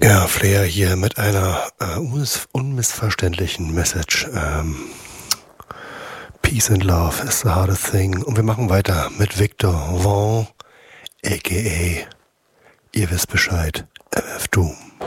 Ja, Flair hier mit einer unmissverständlichen Message. Peace and Love is the hardest thing. Und wir machen weiter mit Victor Vaughn, a.k.a. Ihr wisst Bescheid, MF Doom.